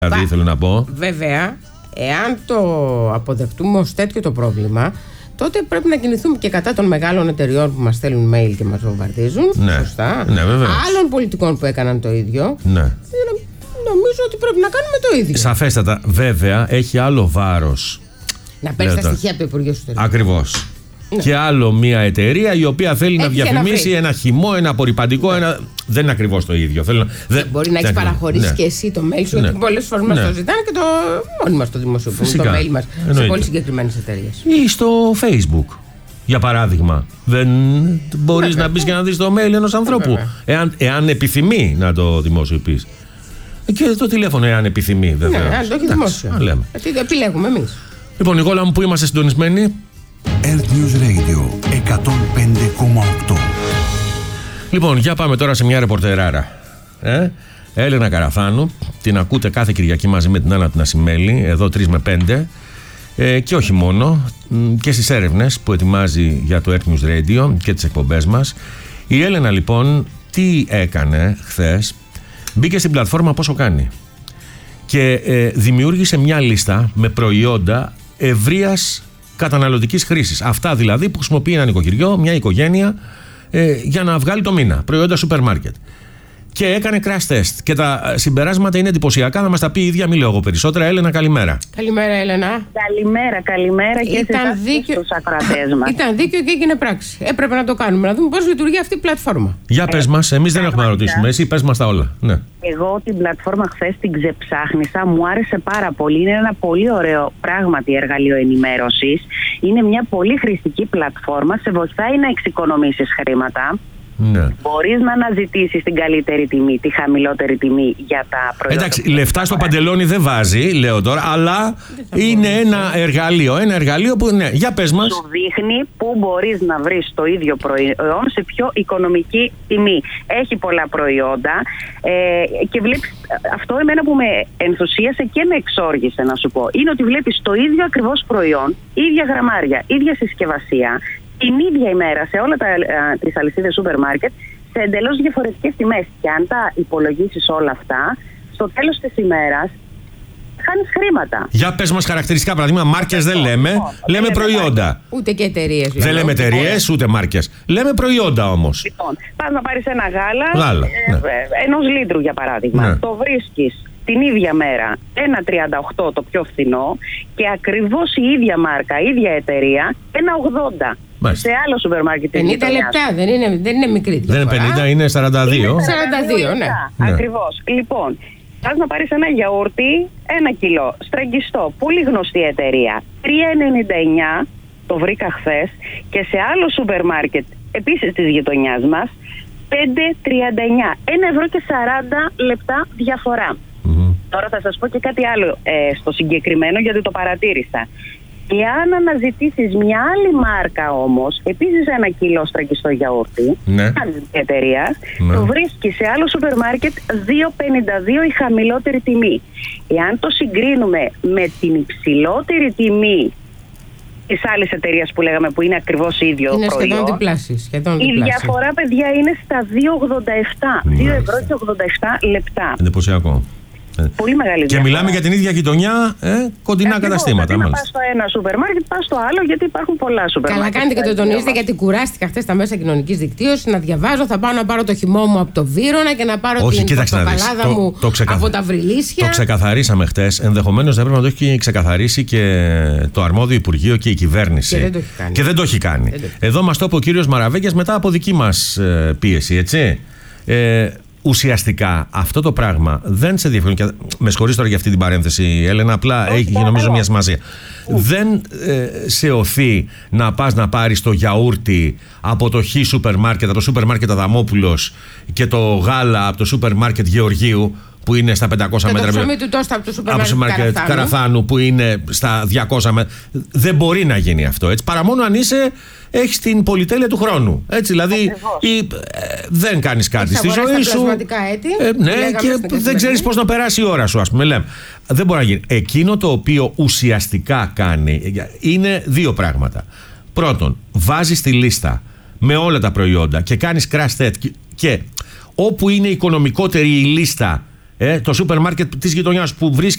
Δηλαδή, θέλω να πω. Βέβαια, εάν το αποδεχτούμε ως τέτοιο το πρόβλημα, τότε πρέπει να κινηθούμε και κατά των μεγάλων εταιριών που μας στέλνουν mail και μας βομβαρδίζουν. Ναι. Σωστά. Ναι, άλλων πολιτικών που έκαναν το ίδιο. Ναι. Νομίζω ότι πρέπει να κάνουμε το ίδιο. Σαφέστατα. Βέβαια, έχει άλλο βάρος. Να παίρνει τα στοιχεία από το Υπουργείο Εσωτερικών. Ακριβώς. Ναι. Και άλλο μια εταιρεία η οποία θέλει να διαφημίσει ένα χυμό, ένα απορριπαντικό. Ναι. Δεν είναι ακριβώς το ίδιο. Μπορεί να έχει παραχωρήσει και εσύ το mail σου, γιατί πολλές φορές μας το ζητάνε και μόνοι μας το δημοσιοποιούμε το mail μας σε πολύ συγκεκριμένες εταιρείες. Ή στο Facebook, για παράδειγμα. Δεν μπορείς να μπεις και να δεις το mail ενός ανθρώπου. Εάν επιθυμεί να το δημοσιοποιείς. Και το τηλέφωνο, εάν επιθυμεί, βέβαια. Ναι, αν το έχει δημόσιο. Γιατί επιλέγουμε εμείς. Λοιπόν, Νικόλα μου, που είμαστε συντονισμένοι. Earth News Radio 105,8. Λοιπόν, για πάμε τώρα σε μια ρεπορτεράρα. Έλενα Καραθάνου. Την ακούτε κάθε Κυριακή μαζί με την Άννα την Ασημέλη, εδώ 3 με 5. Και όχι μόνο, και στις έρευνες που ετοιμάζει για το Earth News Radio και τις εκπομπές μας. Η Έλενα, λοιπόν, τι έκανε χθες? Μπήκε στην πλατφόρμα Πόσο Κάνει και δημιούργησε μια λίστα με προϊόντα ευρείας καταναλωτικής χρήσης. Αυτά δηλαδή που χρησιμοποιεί ένα νοικοκυριό, μια οικογένεια, για να βγάλει το μήνα. Προϊόντα σούπερ μάρκετ. Και έκανε crash test. Και τα συμπεράσματα είναι εντυπωσιακά. Να μας τα πει η ίδια, μη λέω εγώ περισσότερα. Έλενα, καλημέρα. Καλημέρα, Έλενα. Καλημέρα και στους ακροατές μας. Ήταν δίκαιο και έγινε πράξη. Έπρεπε να το κάνουμε, να δούμε πώς λειτουργεί αυτή η πλατφόρμα. Για πες μας, εμείς δεν έχουμε να ρωτήσουμε. Εσύ πες μας τα όλα. Ναι. Εγώ την πλατφόρμα χθες την ξεψάχνησα, μου άρεσε πάρα πολύ. Είναι ένα πολύ ωραίο πράγματι εργαλείο ενημέρωσης. Είναι μια πολύ χρηστική πλατφόρμα, σε βοηθάει να εξοικονομήσεις χρήματα. Ναι. Μπορείς να αναζητήσεις την καλύτερη τιμή, τη χαμηλότερη τιμή για τα προϊόντα. Εντάξει, λεφτά στο παντελόνι δεν βάζει, λέω τώρα, αλλά είναι ένα εργαλείο που, ναι, για πες μας. Σου δείχνει πού μπορείς να βρεις το ίδιο προϊόν σε πιο οικονομική τιμή. Έχει πολλά προϊόντα και βλέπεις, αυτό εμένα που με ενθουσίασε και με εξόργησε να σου πω, είναι ότι βλέπεις το ίδιο ακριβώς προϊόν, ίδια γραμμάρια, ίδια συσκευασία, την ίδια ημέρα σε όλα τις αλυσίδες σούπερ μάρκετ σε εντελώς διαφορετικές τιμές. Και αν τα υπολογίσεις όλα αυτά, στο τέλος της ημέρας χάνεις χρήματα. Για πες μας χαρακτηριστικά παραδείγματα. Μάρκες δεν λέμε, λέμε προϊόντα. Ούτε και εταιρείες. Δεν λέμε εταιρείες, ούτε μάρκες. Λέμε προϊόντα όμως. Λοιπόν, πας να πάρεις ένα γάλα, ενός λίτρου για παράδειγμα. Ναι. Το βρίσκεις την ίδια μέρα 1,38 το πιο φθηνό και ακριβώς η ίδια μάρκα, η ίδια εταιρεία 1,80. Σε άλλο σούπερ μάρκετ. 50 λεπτά, δεν είναι μικρή διαφορά. Δεν είναι 50, είναι 42. 42, ναι. Ακριβώς. Λοιπόν, πας να πάρεις ένα γιαούρτι, 1 κιλό, στραγγιστό, πολύ γνωστή εταιρεία, 3,99, το βρήκα χθες, και σε άλλο σούπερ μάρκετ, επίσης της γειτονιάς μας, 5,39. 1 ευρώ και 40 λεπτά διαφορά. Τώρα θα σας πω και κάτι άλλο στο συγκεκριμένο, γιατί το παρατήρησα. Εάν αναζητήσεις μια άλλη μάρκα όμως, επίσης 1 κιλό στραγγιστό γιαούρτι, άλλη εταιρεία, το βρίσκεις σε άλλο σούπερ μάρκετ 2,52 η χαμηλότερη τιμή. Εάν το συγκρίνουμε με την υψηλότερη τιμή της άλλης εταιρείας που λέγαμε, που είναι ακριβώς ίδιο είναι προϊόν, σχεδόν διπλάσια. Η διαφορά, παιδιά, είναι στα 2,87. 2 ευρώ και 87 λεπτά. Εντυπωσιακό. Πολύ μεγάλη και διαφορά. μιλάμε για την ίδια γειτονιά, κοντινά καταστήματα. Να πας στο ένα σούπερ μάρκετ, πας στο άλλο, γιατί υπάρχουν πολλά σούπερ μάρκετ. Καλά κάνετε και το τονίζετε, γιατί κουράστηκα χθες στα μέσα κοινωνικής δικτύωσης να διαβάζω. Θα πάω να πάρω το χυμό μου από το Βύρωνα και να πάρω την πορτοκαλάδα μου από τα Βρυλίσια. Το ξεκαθαρίσαμε χθες. Ενδεχομένως θα πρέπει να το έχει ξεκαθαρίσει και το αρμόδιο Υπουργείο και η κυβέρνηση. Και δεν το έχει κάνει. Εδώ μας το είπε ο κύριος Μαραβέγγιας μετά από δική μας πίεση, έτσι. Ουσιαστικά αυτό το πράγμα δεν σε διαφωνεί. Με συγχωρείς τώρα για αυτή την παρένθεση, Έλενα, απλά έχει νομίζω μια σημασία. Δεν σε οθεί να πας να πάρεις το γιαούρτι από το Χ σούπερ μάρκετ, από το σούπερ μάρκετ Αδαμόπουλος, και το γάλα από το σούπερ μάρκετ Γεωργίου, που είναι στα 500 μέτρα. Το ψωμί του τόστα από το σούπερ μάρκετ Καραθάνου, που είναι στα 200 μέτρα. Δεν μπορεί να γίνει αυτό, έτσι. Παρά μόνο αν έχεις την πολυτέλεια του χρόνου. Έτσι, δηλαδή δεν κάνεις κάτι στη ζωή σου. Ναι, και δεν ξέρεις πώς να περάσει η ώρα σου, ας πούμε. Λέμε. Δεν μπορεί να γίνει. Εκείνο το οποίο ουσιαστικά κάνει είναι δύο πράγματα. Πρώτον, βάζεις τη λίστα με όλα τα προϊόντα και κάνεις crash test, και όπου είναι οικονομικότερη η λίστα, το σούπερ μάρκετ της γειτονιάς που βρίσκει